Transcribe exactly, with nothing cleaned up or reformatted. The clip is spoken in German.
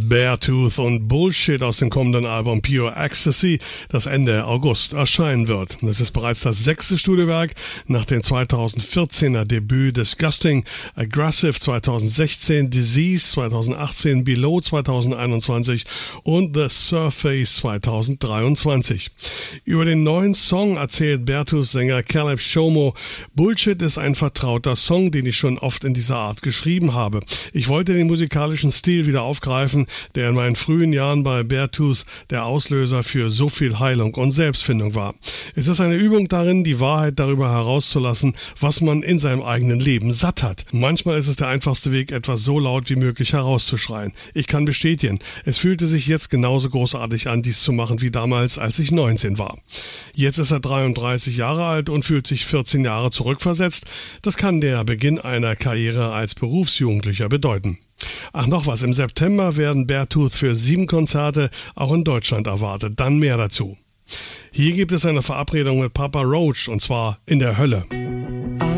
Beartooth und Bullshit aus dem kommenden Album Pure Ecstasy, das Ende August erscheinen wird. Es ist bereits das sechste Studiowerk nach dem zweitausendvierzehner Debüt Disgusting, Aggressive zweitausendsechzehn, Disease zweitausendachtzehn, Below zweitausendeinundzwanzig und The Surface zweitausenddreiundzwanzig. Über den neuen Song erzählt Beartooth-Sänger Caleb Shomo: Bullshit ist ein vertrauter Song, den ich schon oft in dieser Art geschrieben habe. Ich wollte den musikalischen Stil wieder aufgreifen, der in meinen frühen Jahren bei Beartooth der Auslöser für so viel Heilung und Selbstfindung war. Es ist eine Übung darin, die Wahrheit darüber herauszulassen, was man in seinem eigenen Leben satt hat. Manchmal ist es der einfachste Weg, etwas so laut wie möglich herauszuschreien. Ich kann bestätigen, es fühlte sich jetzt genauso großartig an, dies zu machen wie damals, als ich neunzehn war. Jetzt ist er dreiunddreißig Jahre alt und fühlt sich vierzehn Jahre zurückversetzt. Das kann der Beginn einer Karriere als Berufsjugendlicher bedeuten. Ach, noch was, im September werden Beartooth für sieben Konzerte auch in Deutschland erwartet. Dann mehr dazu. Hier gibt es eine Verabredung mit Papa Roach, und zwar in der Hölle.